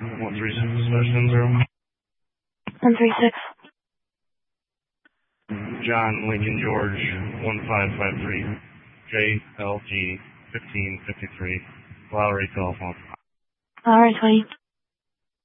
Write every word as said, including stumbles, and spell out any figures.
one three six dispatch zero. one three six. John Lincoln George one five five three. J L G fifteen fifty-three. Lowry telephone. Alright, wait.